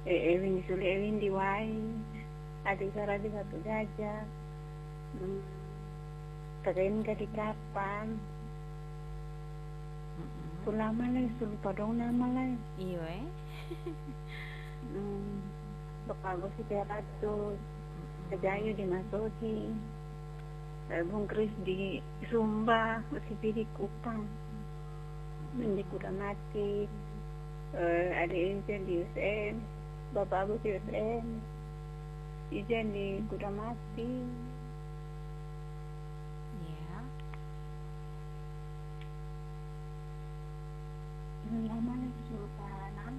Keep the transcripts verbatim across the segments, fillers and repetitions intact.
Eh, Ewin Sule Ewin Diwai. Adik Sarah di Batu Gajah. Hmm. Kagain ka di kapan. Sulama lah, sulupa dong nama lah. Iyo eh. Hmm. Bapak si Peratus. Kejayu di Masohi. Bung Kris di Sumba. Si Pidi Kupang. Di Kuramati. Uh, ada Injen di U S M. Bapak Agus di U S M. Ijen di Kuramati. Ya. Lama lagi lupa nama.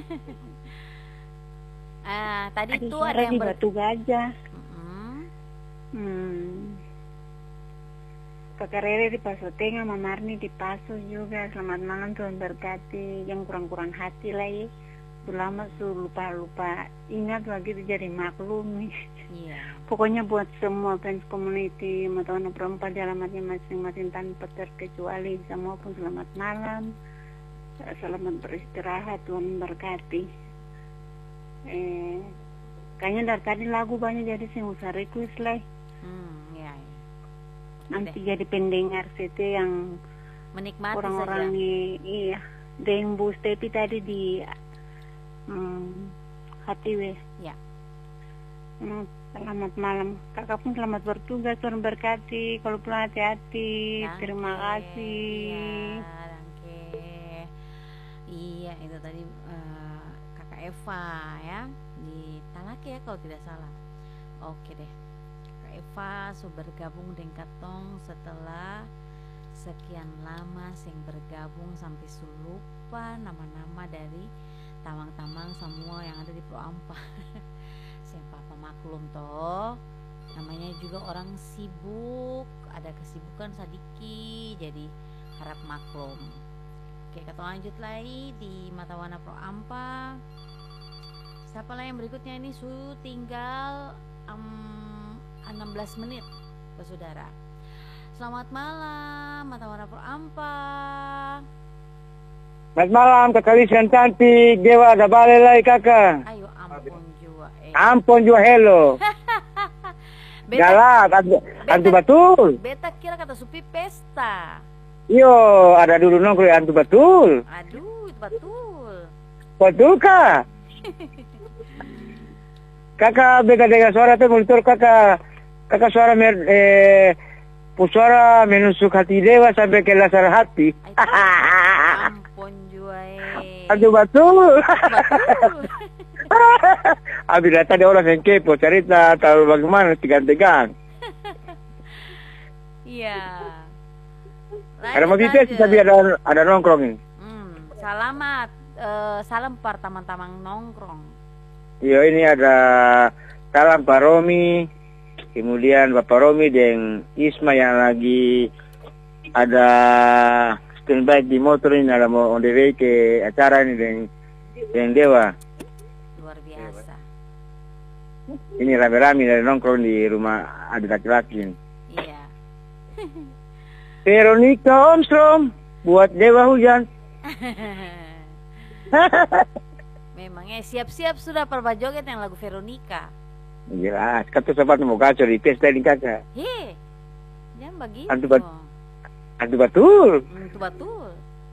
Ah, tadi Adik tuh Sarah ada yang di ber... Batu Gajah. Mm-mm. Hmm. Kakak Rere di Paso Tengah, Mama Marni di Paso juga. Selamat malam, Tuhan berkati. Yang kurang-kurang hati lah ya. Lama su lupa-lupa ingat lagi tuh jadi maklum nih. Iya. Pokoknya buat semua fans community Matawana Perempat di alamatnya masing-masing tanpa terkecuali, semua pun selamat malam. Selamat beristirahat, Tuhan berkati. Eh, kayaknya dari tadi lagu banyak jadi saya usah request lah. Hmm, ya. ya. Nanti Deh. jadi pendengar C T yang Menikmati orang-orang saja. i- iya. Dan Bu Stepi tadi di hmm, hati weh. Ya. Hmm, selamat malam. Kakak pun selamat bertugas, Tuhan berkati. Kalau pulang hati-hati. Danke. Terima kasih. Iya, danke. Iya, itu tadi eh, Kakak Eva ya di Talake ya kalau tidak salah. Oke deh. Kakak Eva so bergabung dengan Katong setelah sekian lama sing bergabung sampai lupa nama-nama dari tamang-tamang semua yang ada di Pro Ampa. Sing papa maklum toh. Namanya juga orang sibuk, ada kesibukan sadiki, jadi harap maklum. Oke, kita lanjut lagi di Matawana Pro Ampa. Siapa lah yang berikutnya ini? Su tinggal um, enam belas menit, saudara. Selamat malam, Matawana Pro Ampa. Selamat malam, Kakak Lisan cantik. Dewa ada balik lagi kakak. Ayo ampun juga eh. Ampun juga hello. Beta, Galak, antu, antu betul. beta kira kata Supi pesta. Yo, ada dulu nongkrong antu betul. Aduh, itu betul. Betul kak. Kakak beda dengan suara tuh monitor kakak. Kakak suara mer, eh, suara menusuk hati dewa sampai ke lasar hati. Ampun juga eh. Antu betul. Betul. Abis tadi orang yang kepo cerita tahu bagaimana tegang-tegang. Iya. Ada mau bibit tapi ada ada nongkrong ini. Hmm, selamat. Eh, salam par taman-taman nongkrong. Iya ini ada salam Pak Romi, kemudian Bapak Romi dan Isma yang lagi ada standby di motor ini, ada mau on the way ke acara ini dengan dengan Dewa. Luar biasa. Ini rame-rame dari nongkrong di rumah ada laki-laki ini. Iya. Veronica Armstrong buat Dewa hujan. Memangnya siap-siap sudah perba joget yang lagu Veronica. Jelas, kata sobat mau kacau di pesta ini kakak. He, jangan begitu. Antu bat- Antu betul. Hmm, itu betul.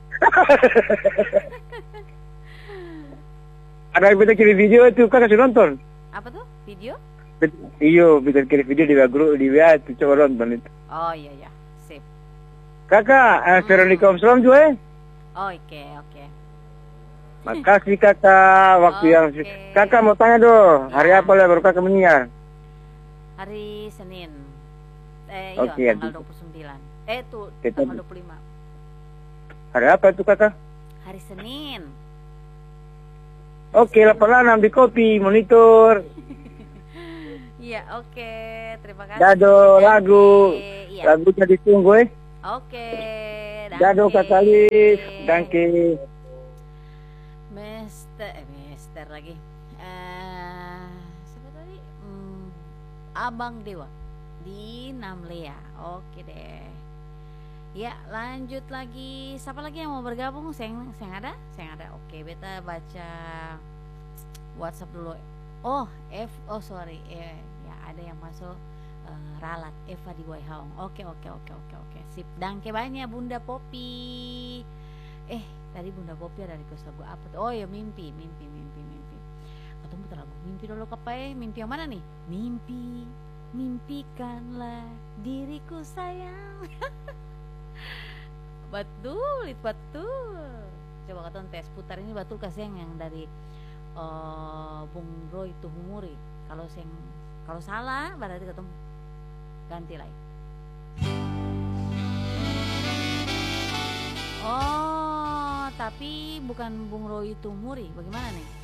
Ada yang kita kirim video itu kakak sudah nonton. Apa tuh? Video? Bet- Iyo, kita kirim video di grup di W A itu coba nonton itu. Oh iya ya, sip. Kakak, eh, Hmm. Veronica Armstrong juga eh. Oke, oke. Makasih kakak, waktu yang Oke. kakak mau tanya dong, hari Ya. apa lah baru kakak menyiar? Hari Senin. Eh, Oke, iya, aduh. tanggal dua puluh sembilan. Eh, tuh, Kita- tanggal dua puluh lima. Hari apa itu kakak? Hari Senin. Oke, laporan ambil kopi, monitor, Iya, oke. Terima kasih. dado, Danke. lagu, Iya. lagunya ditunggu eh. Oke. Dado danke. kakak Lis, danke. Mister, eh, Mister lagi. Eh, siapa tadi? Hmm, Abang Dewa di Namlea. Oke deh. Ya, lanjut lagi. Siapa lagi yang mau bergabung? Seng, seng ada? Seng ada. Oke, beta baca WhatsApp dulu. Oh, F, oh sorry, eh, ya ada yang masuk uh, ralat Eva di Waihaong. Oke oke oke oke oke. Sip. Danke banyak Bunda Popi. Eh, tadi Bunda Popi ada request lagu apa tuh? Oh ya mimpi, mimpi, mimpi, mimpi. Atau putar lagu mimpi dulu kapai. Mimpi yang mana nih? Mimpi, mimpikanlah diriku sayang. Betul, itu betul. Coba kata tes putar ini betul kasih yang, yang dari uh, Bung Roy Tuhumuri. Kalau yang kalau salah berarti ketemu ganti lagi. Oh, tapi bukan Bung Roy Tuhumuri. Bagaimana nih?